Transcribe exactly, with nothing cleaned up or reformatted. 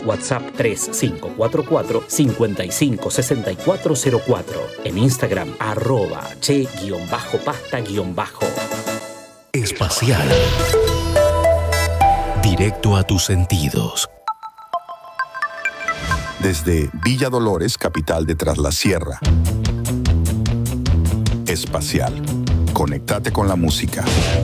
WhatsApp tres cinco cuatro cuatro, cinco cinco seis cuatro cero cuatro. En Instagram, arroba che-pasta-bajo. Espacial. Directo a tus sentidos. Desde Villa Dolores, capital de Tras la Sierra. Espacial. Conéctate con la música.